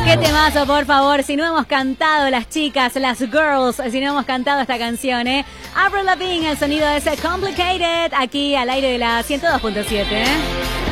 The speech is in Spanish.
Qué temazo, por favor. Si no hemos cantado las chicas, las girls, si no hemos cantado esta canción, Avril Lavigne, el sonido de ese Complicated, aquí al aire de la 102.7,